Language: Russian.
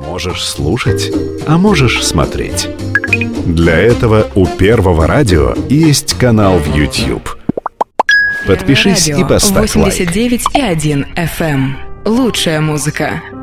Можешь слушать, а можешь смотреть. Для этого у Первого радио есть канал в YouTube. Подпишись и поставь лайк. 89,1 FM. Лучшая музыка.